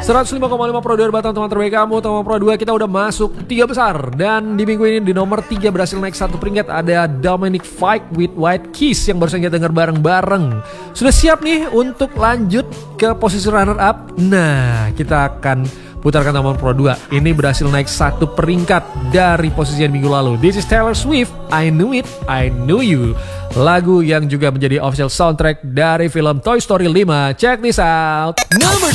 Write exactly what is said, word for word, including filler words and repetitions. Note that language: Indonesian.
seratus lima koma lima Pro dua Batang teman terbaik kamu. Teman Pro dua kita udah masuk tiga besar. Dan di minggu ini di nomor tiga berhasil naik satu peringkat. Ada Dominic Fike with White Keys yang barusan kita dengar bareng-bareng. Sudah siap nih untuk lanjut ke posisi runner up? Nah, kita akan putarkan Teman Pro dua. Ini berhasil naik satu peringkat dari posisi yang minggu lalu. This is Taylor Swift, I Knew It, I Knew You. Lagu yang juga menjadi official soundtrack dari film Toy Story lima. Check this out. Number